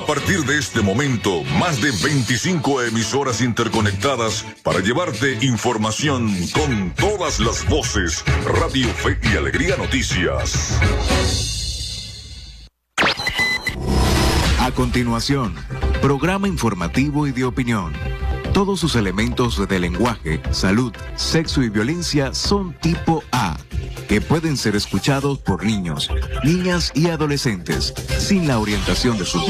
partir de este momento, más de 25 emisoras interconectadas para llevarte información con todas las voces. Radio Fe y Alegría Noticias. A continuación, programa informativo y de opinión. Todos sus elementos de lenguaje, salud, sexo y violencia son tipo A, que pueden ser escuchados por niños, niñas y adolescentes, sin la orientación de sus